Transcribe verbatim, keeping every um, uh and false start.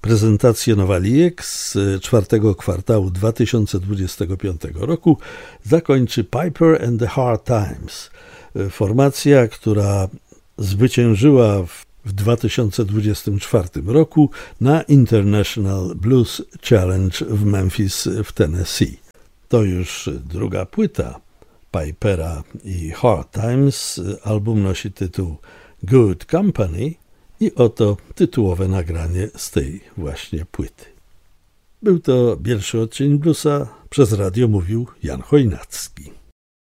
Prezentację nowalijek z czwartego kwartału dwa tysiące dwudziestego piątego roku zakończy Piper and the Hard Times, formacja, która zwyciężyła w dwa tysiące dwudziestym czwartym roku na International Blues Challenge w Memphis w Tennessee. To już druga płyta Pipera i Hard Times. Album nosi tytuł Good Company i oto tytułowe nagranie z tej właśnie płyty. Był to Bielszy Odcień Bluesa, przez radio mówił Jan Chojnacki.